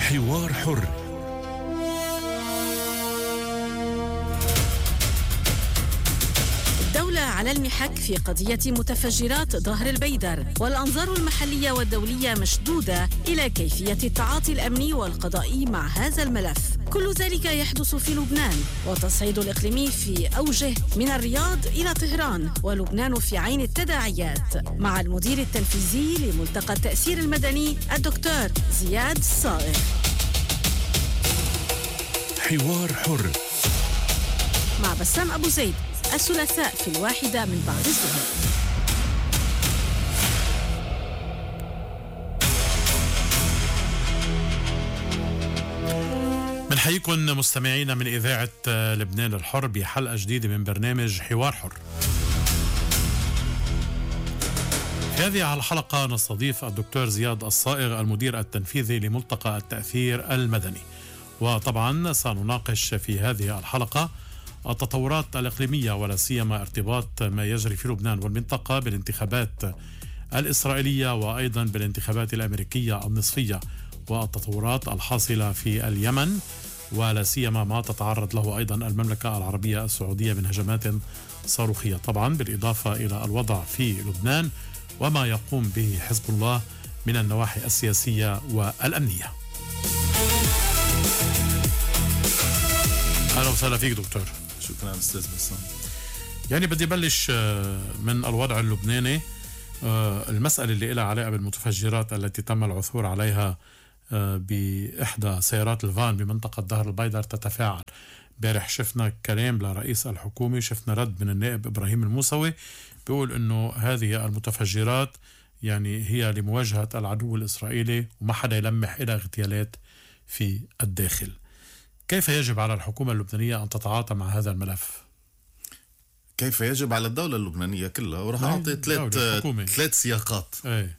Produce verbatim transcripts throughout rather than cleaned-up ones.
حوار حر. الدولة على المحك في قضية متفجرات ظهر البيدر، والأنظار المحلية والدولية مشدودة إلى كيفية التعاطي الأمني والقضائي مع هذا الملف. كل ذلك يحدث في لبنان، والتصعيد الإقليمي في أوجه من الرياض إلى طهران، ولبنان في عين التداعيات، مع المدير التنفيذي لملتقى التأثير المدني الدكتور زياد الصائغ. حوار حر مع بسام أبو زيد، الثلاثاء في الواحدة من بعد الظهر. بنحييكم مستمعينا من إذاعة لبنان الحر بحلقة جديدة من برنامج حوار حر. في هذه الحلقة نستضيف الدكتور زياد الصائغ، المدير التنفيذي لملتقى التأثير المدني، وطبعا سنناقش في هذه الحلقة التطورات الإقليمية، ولا سيما ارتباط ما يجري في لبنان والمنطقة بالانتخابات الإسرائيلية، وأيضا بالانتخابات الأمريكية النصفية، والتطورات الحاصلة في اليمن، ولا سيما ما تتعرض له أيضا المملكة العربية السعودية من هجمات صاروخية، طبعا بالإضافة إلى الوضع في لبنان وما يقوم به حزب الله من النواحي السياسية والأمنية. أهلا وسهلا فيك دكتور. شكرا أستاذ بسام. يعني بدي بلش من الوضع اللبناني، المسألة اللي لها علاقة بالمتفجرات التي تم العثور عليها بإحدى سيارات الفان بمنطقة ظهر البيدر تتفاعل. بارح شفنا كلام لرئيس الحكومة، شفنا رد من النائب إبراهيم الموسوي بيقول إنه هذه المتفجرات يعني هي لمواجهة العدو الإسرائيلي وما حدا يلمح إلى اغتيالات في الداخل. كيف يجب على الحكومة اللبنانية أن تتعاطى مع هذا الملف؟ كيف يجب على الدولة اللبنانية كلها، وراح أعطي ثلاث ثلاث سياقات. أي.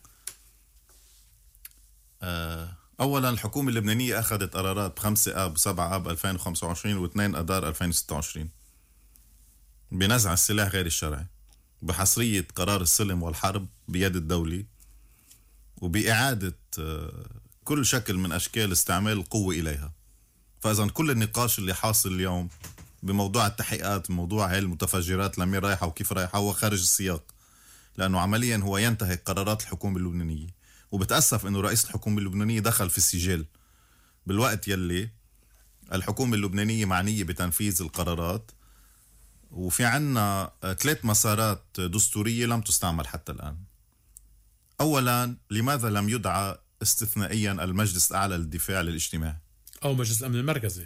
آه أولا، الحكومة اللبنانية أخذت قرارات بخمسة آب وسبعة آب ألفين وخمسة وعشرين واثنين أدار ألفين وستة وعشرين بنزع السلاح غير الشرعي، بحصرية قرار السلم والحرب بيد الدولة، وبإعادة آه كل شكل من أشكال استعمال القوة إليها. فإذا كل النقاش اللي حاصل اليوم بموضوع التحقيقات، بموضوع هاي المتفجرات لمين رايحة وكيف رايحة، هو خارج السياق، لأنه عمليا هو ينتهك قرارات الحكومة اللبنانية. وبتأسف أنه رئيس الحكومة اللبنانية دخل في السجال بالوقت يلي الحكومة اللبنانية معنية بتنفيذ القرارات، وفي عنا ثلاث مسارات دستورية لم تستعمل حتى الآن. أولا، لماذا لم يدعى استثنائيا المجلس الأعلى للدفاع للاجتماع أو مجلس الأمن المركزي؟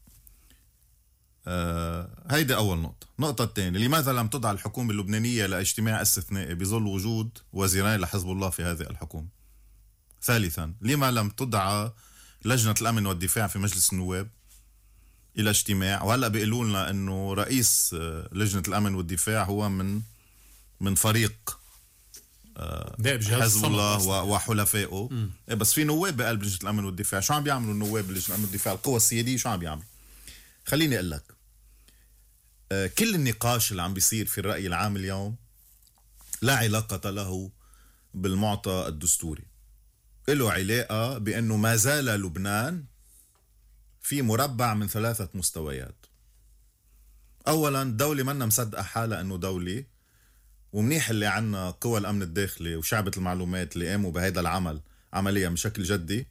آه هيدا أول نقطة. النقطة الثانية، لماذا لم تدعى الحكومة اللبنانية لاجتماع استثنائي بظل وجود وزيرين لحزب الله في هذه الحكومة؟ ثالثا، لما لم تدعى لجنة الأمن والدفاع في مجلس النواب إلى اجتماع؟ وهلأ بيقولوا لنا أنه رئيس لجنة الأمن والدفاع هو من من فريق حزب الله وحلفائه. بس في نواب بقلب لجنة الأمن والدفاع. شو عم بيعملوا النواب بلجنة الأمن والدفاع، القوى السيادية؟ شو عم بيعملوا؟ خليني أقول لك، كل النقاش اللي عم بيصير في الرأي العام اليوم لا علاقة له بالمعطى الدستوري، له علاقة بأنه ما زال لبنان في مربع من ثلاثة مستويات. أولا، دولة منا مصدقة حالها أنه دولة، ومنيح اللي عنا قوى الأمن الداخلي وشعبة المعلومات اللي قاموا بهذا العمل عمليا بشكل جدي.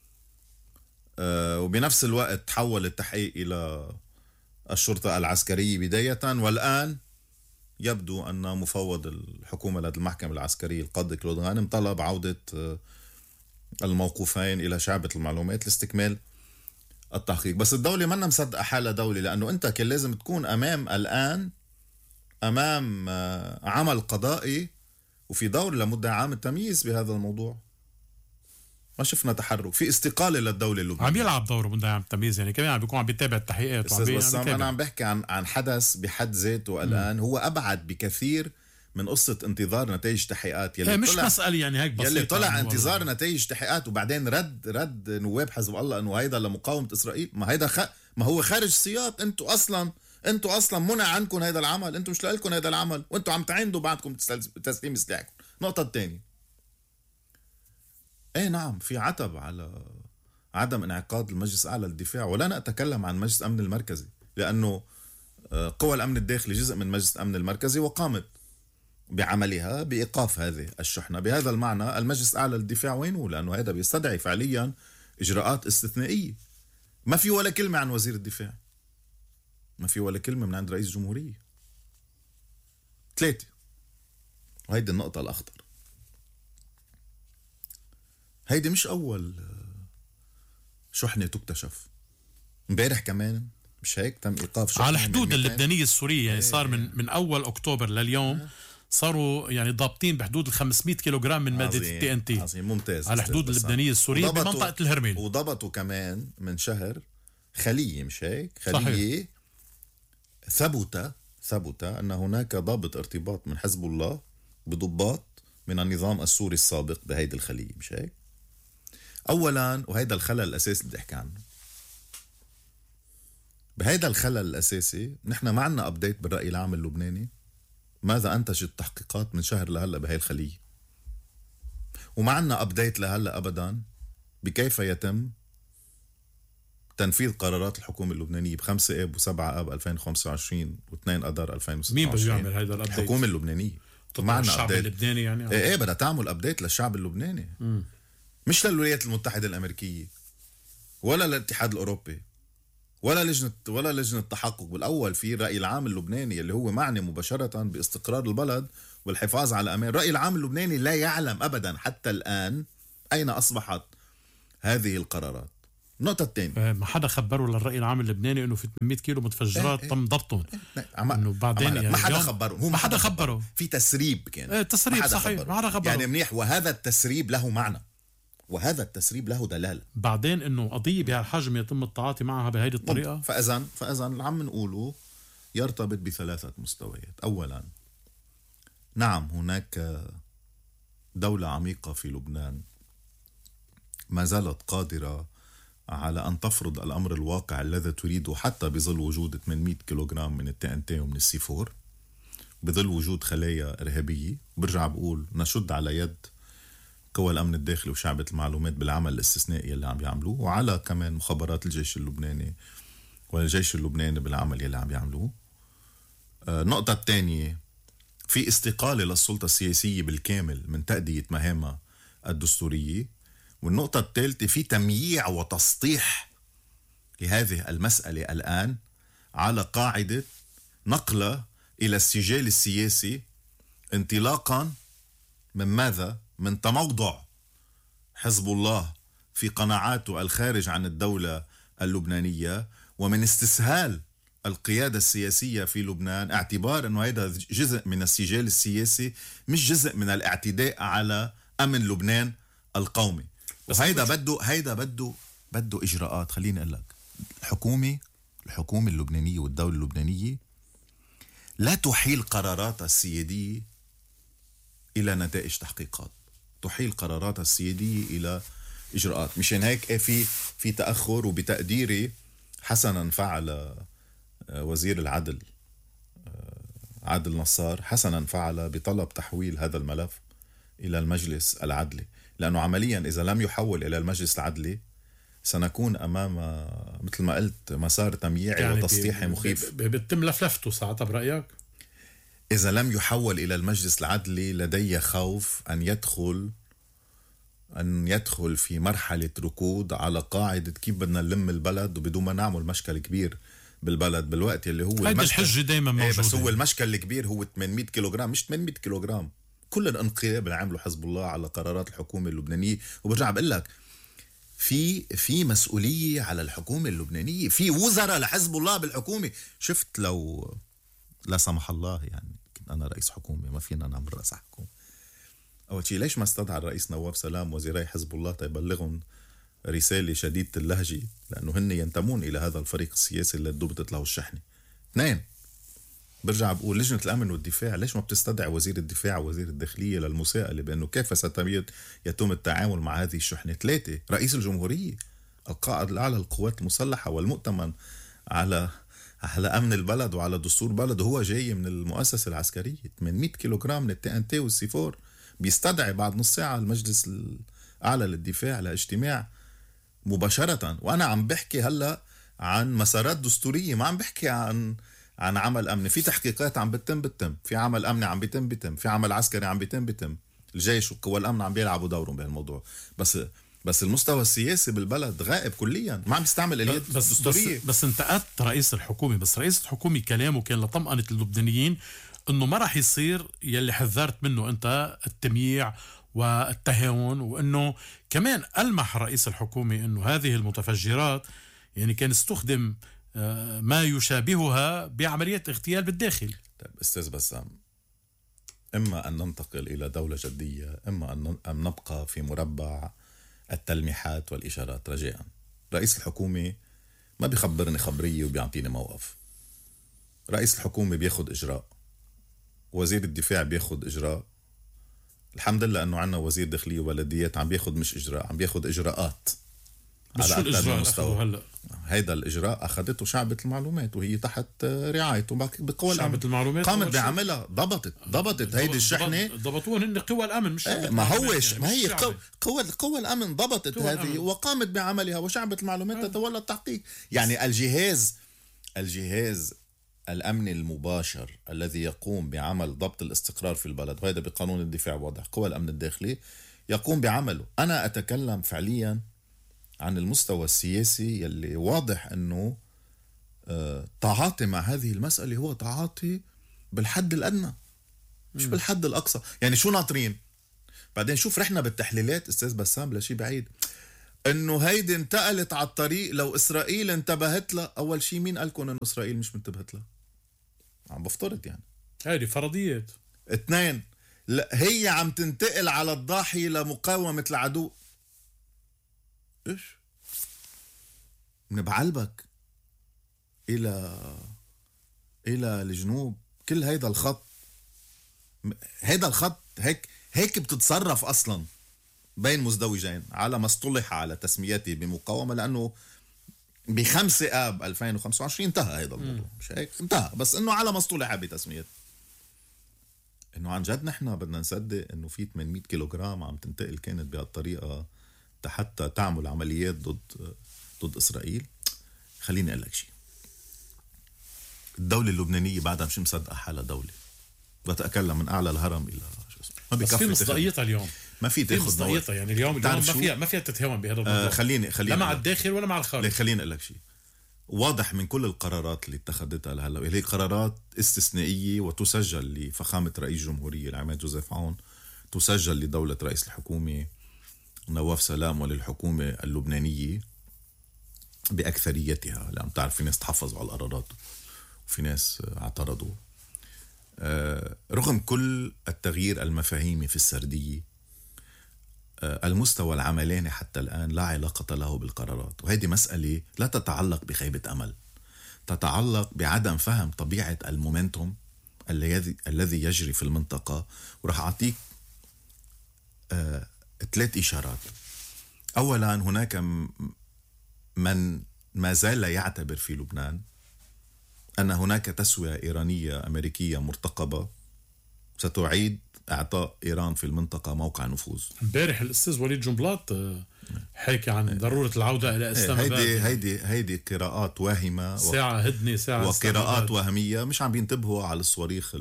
أه وبنفس الوقت تحول التحقيق إلى الشرطة العسكرية بداية، والآن يبدو أن مفوض الحكومة لدى المحكمة العسكرية القاضي كلود غانم طلب عودة الموقوفين إلى شعبة المعلومات لاستكمال التحقيق. بس الدولة منا مصدقة حالها دولة، لأنه أنت كان لازم تكون أمام الآن أمام عمل قضائي وفي دور لمدة عام التمييز بهذا الموضوع. ما شفنا تحرك، في استقالة للدولة اللبنانية. عم يلعب دوره مدة عام التمييز، يعني كمان عم بيكون عم بيتابع التحقيقات. أستاذ بسام، أنا عم بحكي عن عن حدث بحد ذاته الآن هو أبعد بكثير من قصة انتظار نتائج تحقيقات. يلي مش مسألة يعني هيك بسيطة، يلي طلع انتظار نتائج تحقيقات وبعدين رد رد نواب حزب الله انه هيدا لمقاومة اسرائيل. ما هيدا خ... ما هو خارج سياق. انتوا اصلا انتوا اصلا منع عنكم هيدا العمل، انتوا مش لكم هيدا العمل، وانتوا عم تعيندوا بعدكم تسليم سلاحكم. النقطة الثانية، ايه نعم، في عتب على عدم انعقاد المجلس الأعلى للدفاع، ولا أنا أتكلم عن مجلس الأمن المركزي، لأنه قوى الأمن الداخلي جزء من مجلس الأمن المركزي وقامت بعملها بإيقاف هذه الشحنة. بهذا المعنى المجلس الأعلى للدفاع وينه؟ لأنه هذا بيستدعي فعليا إجراءات استثنائية. ما في ولا كلمة عن وزير الدفاع، ما في ولا كلمة من عند رئيس الجمهورية. ثلاثة، وهيدي النقطة الأخطر. هيدي مش أول شحنة تكتشف، امبارح كمان مش هيك تم إيقاف شحنة على الحدود اللبنانية السورية. يعني صار من من أول أكتوبر لليوم صاروا يعني ضابطين بحدود ال خمسمية كيلوغرام من مادة التي ان تي. عظيم، ممتاز. على الحدود اللبنانية السورية بمنطقة الهرمين. وضبطوا كمان من شهر خلية، مش هيك؟ خلية. ثبت ثبت أن هناك ضابط ارتباط من حزب الله بضباط من النظام السوري السابق بهيدي الخلية، مش هيك؟ أولا، وهيدا الخلل الأساسي اللي بدي أحكي عنه. بهيدا الخلل الأساسي نحن ما عنا أبديت بالرأي العام اللبناني ماذا أنتجت التحقيقات من شهر لهلأ بهاي الخلية، وما عنا أبديت لهلأ أبدا بكيف يتم تنفيذ قرارات الحكومة اللبنانية بخمسة آب وسبعة آب ألفين وخمسة وعشرين واثنين أذار ألفين وستة وعشرين. مين بده يعمل هيدا الأبديت؟ الحكومة اللبنانية. ما عنا الشعب أبديت. اللبناني يعني ايه ايه بدها تعمل أبديت للشعب اللبناني. م. مش للولايات المتحدة الأمريكية ولا للاتحاد الأوروبي ولا لجنة ولا لجنة تحقق. بالأول في الرأي العام اللبناني اللي هو معني مباشرة باستقرار البلد والحفاظ على أمان. الرأي العام اللبناني لا يعلم أبدا حتى الآن أين أصبحت هذه القرارات. النقطة الثانية، ما حدا خبره للرأي العام اللبناني إنه في ثمانمية كيلو متفجرات ايه تم ايه ضبطهم. ايه إنه بعدين يعني ما حدا خبره، هو ما حدا خبره. في تسريب كان. ايه تسريب صحيح، ما حدا خبره. يعني منيح، وهذا التسريب له معنى، وهذا التسريب له دلالة. بعدين إنه قضية بهالحجم يتم التعاطي معها بهيدي الطريقة. فإذن فإذن اللي عم نقوله يرتبط بثلاثة مستويات. أولا، نعم هناك دولة عميقة في لبنان ما زالت قادرة على أن تفرض الأمر الواقع الذي تريده حتى بظل وجود ثمانمية كيلوغرام من التي ان تي ومن السي فور، بظل وجود خلايا إرهابية. برجع بقول نشد على يد قوى الأمن الداخلي وشعبة المعلومات بالعمل الاستثنائي اللي عم يعملوه، وعلى كمان مخابرات الجيش اللبناني والجيش اللبناني بالعمل اللي عم يعملوه. النقطة الثانية، في استقالة للسلطة السياسية بالكامل من تأدية مهامها الدستورية. والنقطة الثالثة، في تمييع وتسطيح لهذه المسألة الآن على قاعدة نقلة إلى السجال السياسي انطلاقا من ماذا؟ من تموضع حزب الله في قناعاته الخارج عن الدولة اللبنانية، ومن استسهال القيادة السياسية في لبنان، اعتبار أنه هذا جزء من السجال السياسي مش جزء من الاعتداء على أمن لبنان القومي. وهيدا بده هيدا بده بده إجراءات. خليني أقول لك، الحكومة الحكومة اللبنانية والدولة اللبنانية لا تحيل قراراتها السيادية إلى نتائج تحقيقات، تحيل قراراتها السيادية إلى إجراءات. مشان هيك في في تأخر. وبتقديري حسنا فعل وزير العدل عادل نصار، حسنا فعل بطلب تحويل هذا الملف إلى المجلس العدلي، لأنه عمليا إذا لم يحول إلى المجلس العدلي سنكون أمام مثل ما قلت مسار تمييعي يعني وتسطيحي مخيف. بيتم لفلفته ساعتها برأيك؟ إذا لم يحول إلى المجلس العدلي لدي خوف أن يدخل أن يدخل في مرحلة ركود على قاعدة كيف بدنا نلم البلد وبدون ما نعمل مشكل كبير بالبلد بالوقت اللي هو هيدا الحجة دايما موجودة. ايه بس هو المشكل الكبير هو ثمانمية كيلوغرام، مش ثمانمية كيلوغرام. كل الانقلاب اللي عمله حزب الله على قرارات الحكومة اللبنانية. وبرجع بقول لك في في مسؤولية على الحكومة اللبنانية، في وزراء لحزب الله بالحكومة. شفت لو لا سمح الله يعني كنت أنا رئيس حكومة، ما فينا نعمل رئيس حكومة. أول شيء ليش ما استدعى الرئيس نواف سلام وزيري حزب الله تيبلغهم رسالة شديدة اللهجة، لأنه هن ينتمون إلى هذا الفريق السياسي اللي ضبطت له الشحنة. اثنين، برجع بقول لجنة الأمن والدفاع ليش ما بتستدعي وزير الدفاع ووزير الداخلية للمساءلة بأنه كيف ستتم التعامل مع هذه الشحنة. ثلاثة، رئيس الجمهورية القائد الأعلى للقوات المسلحة والمؤتمن على على أمن البلد وعلى دستور بلد، وهو جاي من المؤسسة العسكرية. ثمانمية كيلوغرام من التي ان تي والسي فور بيستدعي بعد نص ساعة المجلس الأعلى للدفاع لاجتماع مباشرة. وأنا عم بحكي هلأ عن مسارات دستورية، ما عم بحكي عن عن عمل أمني. في تحقيقات عم بتم بتم في عمل أمني عم بيتم بتم في عمل عسكري عم بيتم بتم الجيش وقوى الأمن عم بيلعبوا دورهم بهالموضوع. بس بس المستوى السياسي بالبلد غائب كليا، ما عم يستعمل اليد الدستورية. بس, بس انتقدت رئيس الحكومة، بس رئيس الحكومة كلامه كان لطمأنة اللبنانيين انه ما راح يصير يلي حذرت منه انت، التمييع والتهاون، وانه كمان ألمح رئيس الحكومة انه هذه المتفجرات يعني كان استخدم ما يشابهها بعمليات اغتيال بالداخل. طيب استاذ بسام، اما ان ننتقل الى دولة جدية، اما ان نبقى في مربع التلميحات والاشارات. رجاء رئيس الحكومة ما بيخبرني خبرية وبيعطيني موقف. رئيس الحكومة بياخد اجراء، وزير الدفاع بياخد اجراء. الحمد لله انه عنا وزير داخلية وبلديات عم بياخد مش اجراء، عم بياخد اجراءات. بس شو الإجراء أخذه هلأ؟ هيدا الإجراء أخذته شعبة المعلومات وهي تحت رعايته بقوى الأمن. شعبة المعلومات قامت بعملها، ضبطت ضبطت هيدي الشحنة. ضبطوهن هن قوى الأمن مش ايه ما هوش يعني ما هي قوى قوى قوى الأمن ضبطت هذه وقامت بعملها، وشعبة المعلومات أه. تتولى التحقيق. يعني الجهاز الجهاز الأمني المباشر الذي يقوم بعمل ضبط الاستقرار في البلد، وهذا بقانون الدفاع واضح، قوى الأمن الداخلي يقوم بعمله. أنا أتكلم فعليا عن المستوى السياسي يلي واضح أنه آه تعاطي مع هذه المسألة هو تعاطي بالحد الأدنى مش م. بالحد الأقصى. يعني شو ناطرين بعدين؟ شوف رحنا بالتحليلات أستاذ بسام لشي بعيد، أنه هيدي انتقلت على الطريق لو إسرائيل انتبهت لها. أول شي مين قالكم أنه إسرائيل مش منتبهت لها؟ عم بفترض يعني هيدي فرضيات. اثنين، لا هي عم تنتقل على الضاحية لمقاومة العدو. إيش؟ من بعلبك إلى إلى الجنوب، كل هيدا الخط هيدا الخط هيك هيك بتتصرف أصلا بين مزدوجين على ما اصطلح على تسميته بمقاومة، لأنه بخمسة آب ألفين وخمسة وعشرين انتهى هيدا الموضوع. مش هيك؟ انتهى، بس إنه على ما اصطلح بتسميته. إنه عن جد نحن بدنا نصدق إنه في ثمانمية كيلوغرام عم تنتقل كانت بهالطريقة حتى تعمل عمليات ضد ضد إسرائيل. خليني أقول لك شيء، الدولة اللبنانية بعدها مش مصدقة حالها دولة، بتأكلم من أعلى الهرم إلى شو اسمه. ما بس في مصداقيتها اليوم، ما في تاخذ مصداقيتها. يعني اليوم اليوم ما فيها ما فيها تتهاون بهذا الموضوع. آه خليني خليني لا مع الداخل ولا مع الخارج. خليني أقول لك شيء واضح من كل القرارات اللي اتخذتها لهلا، اللي هي قرارات استثنائية وتسجل لفخامة رئيس جمهورية العماد جوزيف عون، تسجل لدولة رئيس الحكومة نواف سلام وللحكومة اللبنانية بأكثريتها، لأن تعرف في ناس تحفظوا على القرارات وفي ناس اعترضوا. آه رغم كل التغيير المفاهيمي في السردية، آه المستوى العملاني حتى الآن لا علاقة له بالقرارات. وهذه مسألة لا تتعلق بخيبة أمل، تتعلق بعدم فهم طبيعة المومنتوم الذي الذي يجري في المنطقة. ورح أعطيك آه ثلاث إشارات. أولا، هناك من ما زال يعتبر في لبنان أن هناك تسوية إيرانية أمريكية مرتقبة ستعيد إعطاء إيران في المنطقة موقع نفوذ. امبارح الأستاذ وليد جنبلاط حكى عن ضرورة العودة إلى إسلام آباد. هيدي هيدي هيدي قراءات واهمة، ساعة هدنة ساعة وقراءات وهمية. مش عم بينتبهوا على الصواريخ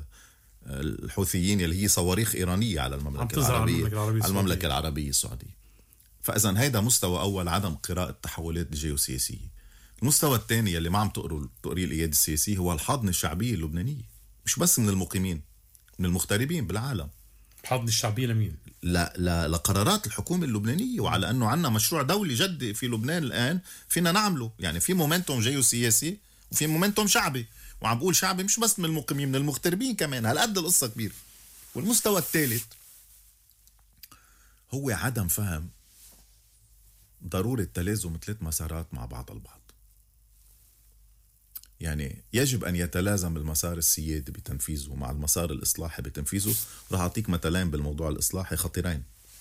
الحوثيين اللي هي صواريخ إيرانية على المملكة العربية على المملكة العربية السعودية. فإذا هيدا مستوى أول، عدم قراءة التحولات الجيوسياسية. المستوى الثاني اللي ما عم تقروا تقري القيادة السياسية هو الحاضنة الشعبية اللبنانية، مش بس من المقيمين، من المغتربين بالعالم. الحاضنة الشعبية لمين؟ لا لا لقرارات الحكومة اللبنانية، وعلى أنه عنا مشروع دولي جدي في لبنان الآن فينا نعمله. يعني في مومنتوم جيوسياسي وفي مومنتوم شعبي، وعم بقول شعبي مش بس من المقيمين، من المغتربين كمان. هالقد القصة كبير. والمستوى الثالث هو عدم فهم ضرورة تلازم ثلاث مسارات مع بعض البعض. يعني يجب أن يتلازم المسار السيادي بتنفيذه مع المسار الإصلاحي بتنفيذه. رح أعطيك مثالين بالموضوع الإصلاحي خطيرين.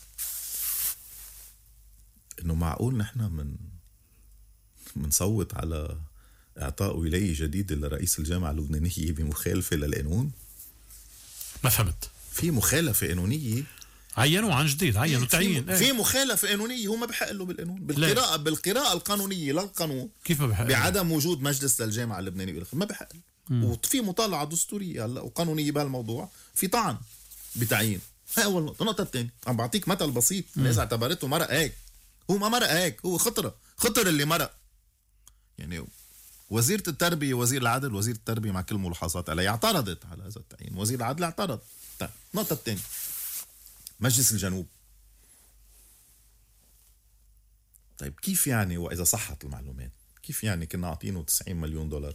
إنه معقول نحن من منصوت على إعطاء ولاية جديدة لرئيس الجامعة اللبنانية بمخالفة للقانون؟ ما فهمت. في مخالفة قانونية عينوا عن جديد، عينوا تعيين في, في مخالفة قانونية، هو ما بحق له بالقانون، بالقراءة لا. بالقراءة القانونية للقانون. كيف ما بحق؟ بعدم وجود مجلس للجامعة اللبنانية ما بحق له، وفي مطالعة دستورية هلا وقانونية بهالموضوع، في طعن بتعيين. هاي أول نقطة. النقطة الثانية عم بعطيك مثل بسيط، الناس اعتبرته مرق هيك، هو ما مرق هيك، هو خطرة خطر اللي مرق. يعني وزيرة التربية وزير العدل وزير التربية مع كل ملاحظات عليه اعترضت على هذا التعيين، وزير العدل اعترض. طيب النقطة الثانية، مجلس الجنوب. طيب كيف يعني، وإذا صحت المعلومات، كيف يعني كنا عاطينه تسعين مليون دولار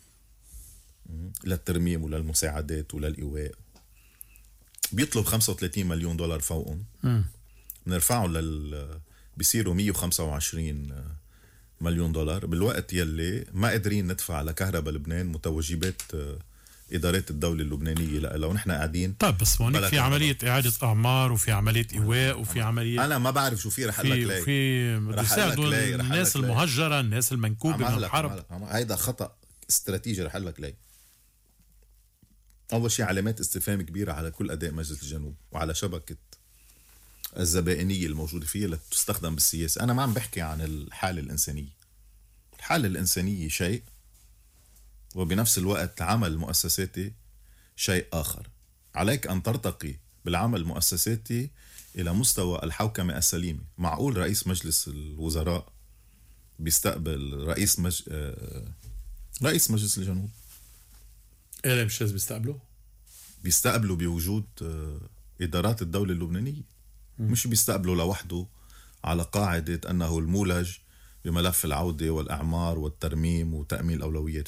للترميم وللمساعدات وللإيواء، بيطلب خمسة وثلاثين مليون دولار فوقهم، بنرفعه لل بيصيروا مية وخمسة وعشرين مليون دولار، بالوقت يلي ما قادرين ندفع لكهرباء لبنان متوجبات إدارات الدولة اللبنانية لو نحن قاعدين. طيب بس هونيك في عملية إعادة أعمار وفي عملية إيواء وفي عملية، أنا ما بعرف شو في، رح أقول لك ليه. في يساعدوا الناس المهجرة، الناس المنكوبة من الحرب. هيدا خطأ استراتيجي، رح أقول لك ليه. أول شيء علامات استفهام كبيرة على كل أداء مجلس الجنوب وعلى شبكة الزبائنية الموجودة فيها لتستخدم بالسياسة. أنا ما عم بحكي عن الحالة الإنسانية، الحالة الإنسانية شيء، وبنفس الوقت عمل المؤسساتي شيء آخر. عليك أن ترتقي بالعمل المؤسساتي إلى مستوى الحوكمة السليمة. معقول رئيس مجلس الوزراء بيستقبل رئيس مج... رئيس مجلس الجنوب؟ إيه مش لازم بيستقبله؟ بيستقبلوا بوجود إدارات الدولة اللبنانية، مش بيستقبلوا لوحده على قاعدة أنه المولج بملف العودة والإعمار والترميم وتأمين الأولويات.